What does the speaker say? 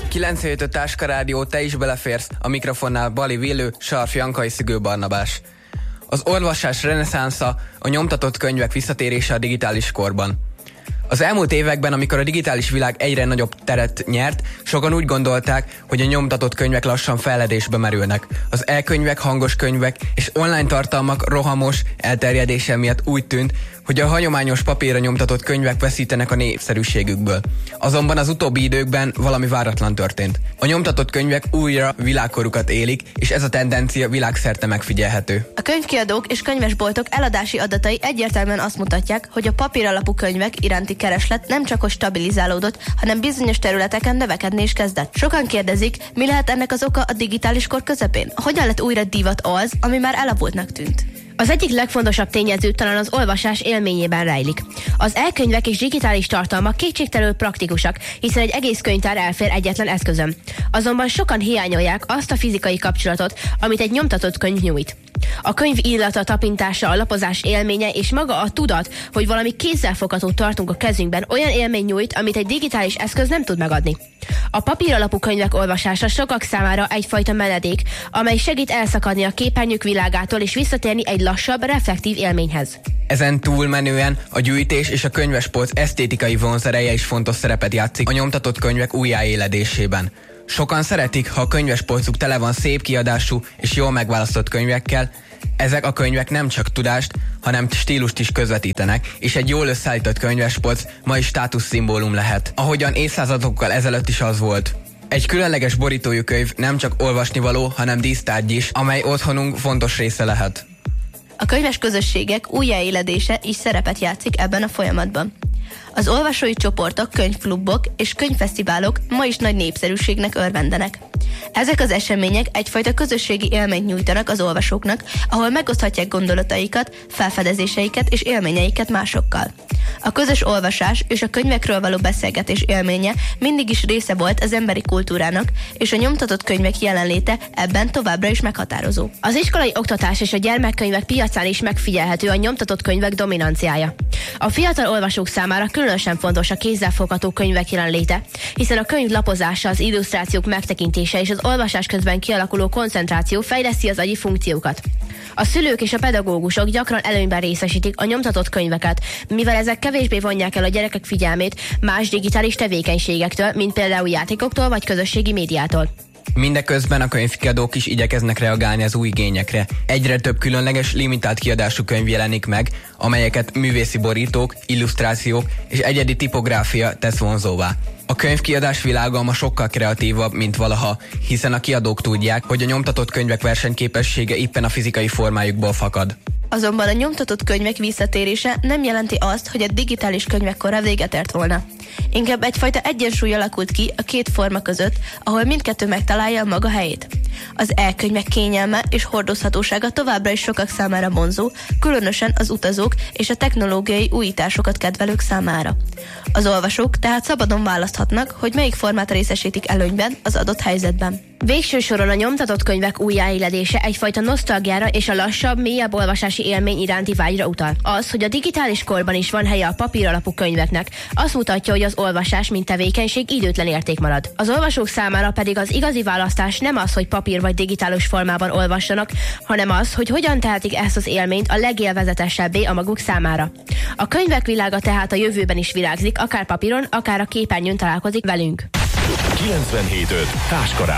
9-7 Táska Rádió, te is beleférsz, a mikrofonnál Bali Villő, Sarf Jankai, Szigő Barnabás. Az olvasás reneszánsza, a nyomtatott könyvek visszatérése a digitális korban. Az elmúlt években, amikor a digitális világ egyre nagyobb teret nyert, sokan úgy gondolták, hogy a nyomtatott könyvek lassan felledésbe merülnek. Az e-könyvek, hangos könyvek és online tartalmak rohamos elterjedése miatt úgy tűnt, hogy a hagyományos papírra nyomtatott könyvek veszítenek a népszerűségükből. Azonban az utóbbi időkben valami váratlan történt. A nyomtatott könyvek újra világkorukat élik, és ez a tendencia világszerte megfigyelhető. A könyvkiadók és könyvesboltok eladási adatai egyértelműen azt mutatják, hogy a papíralapú könyvek iránti kereslet nem csak hogy stabilizálódott, hanem bizonyos területeken növekedni is kezdett. Sokan kérdezik, mi lehet ennek az oka a digitális kor közepén? Hogyan lett újra divat az, ami már elavultnak tűnt? Az egyik legfontosabb tényező talán az olvasás élményében rejlik. Az e-könyvek és digitális tartalmak kétségtelenül praktikusak, hiszen egy egész könyvtár elfér egyetlen eszközön. Azonban sokan hiányolják azt a fizikai kapcsolatot, amit egy nyomtatott könyv nyújt. A könyv illata, tapintása, a lapozás élménye és maga a tudat, hogy valami kézzelfogható tartunk a kezünkben, olyan élmény nyújt, amit egy digitális eszköz nem tud megadni. A papíralapú könyvek olvasása sokak számára egyfajta menedék, amely segít elszakadni a képernyők világától és visszatérni egy lassabb, reflektív élményhez. Ezen túlmenően a gyűjtés és a könyvespolc esztétikai vonzereje is fontos szerepet játszik a nyomtatott könyvek újjáéledésében. Sokan szeretik, ha a könyvespolcuk tele van szép kiadású és jól megválasztott könyvekkel. Ezek a könyvek nem csak tudást, hanem stílust is közvetítenek, és egy jól összeállított könyvespolc ma is státuszszimbólum lehet, ahogyan évszázadokkal ezelőtt is az volt. Egy különleges borítójú könyv nem csak olvasnivaló, hanem dísztárgy is, amely otthonunk fontos része lehet. A könyves közösségek újjáéledése is szerepet játszik ebben a folyamatban. Az olvasói csoportok, könyvklubok és könyvfesztiválok ma is nagy népszerűségnek örvendenek. Ezek az események egyfajta közösségi élményt nyújtanak az olvasóknak, ahol megoszthatják gondolataikat, felfedezéseiket és élményeiket másokkal. A közös olvasás és a könyvekről való beszélgetés élménye mindig is része volt az emberi kultúrának, és a nyomtatott könyvek jelenléte ebben továbbra is meghatározó. Az iskolai oktatás és a gyermekkönyvek piacán is megfigyelhető a nyomtatott könyvek dominanciája. A fiatal olvasók számára különösen fontos a kézzelfogható könyvek jelenléte, hiszen a könyv lapozása, az illusztrációk megtekintése és az olvasás közben kialakuló koncentráció fejleszti az agyi funkciókat. A szülők és a pedagógusok gyakran előnyben részesítik a nyomtatott könyveket, mivel ezek kevésbé vonják el a gyerekek figyelmét más digitális tevékenységektől, mint például játékoktól vagy közösségi médiától. Mindeközben a könyvkiadók is igyekeznek reagálni az új igényekre. Egyre több különleges, limitált kiadású könyv jelenik meg, amelyeket művészi borítók, illusztrációk és egyedi tipográfia tesz vonzóvá. A könyvkiadás világa ma sokkal kreatívabb, mint valaha, hiszen a kiadók tudják, hogy a nyomtatott könyvek versenyképessége éppen a fizikai formájukból fakad. Azonban a nyomtatott könyvek visszatérése nem jelenti azt, hogy a digitális könyvek kora véget ért volna. Inkább egyfajta egyensúly alakult ki a két forma között, ahol mindkettő megtalálja a maga helyét. Az e-könyvek kényelme és hordozhatósága továbbra is sokak számára vonzó, különösen az utazók és a technológiai újításokat kedvelők számára. Az olvasók tehát szabadon választhatnak, hogy melyik formát részesítik előnyben az adott helyzetben. Végső soron a nyomtatott könyvek újjáéledése egyfajta nosztalgiára és a lassabb, mélyebb olvasási élmény iránti vágyra utal. Az, hogy a digitális korban is van helye a papíralapú könyveknek, azt mutatja, hogy az olvasás mint tevékenység időtlen érték marad. Az olvasók számára pedig az igazi választás nem az, hogy papír vagy digitális formában olvassanak, hanem az, hogy hogyan tehetik ezt az élményt a legélvezetesebbé a maguk számára. A könyvek világa tehát a jövőben is virágzik, akár papíron, akár a képernyőn találkozik velünk. 97.5 Táska Rádió.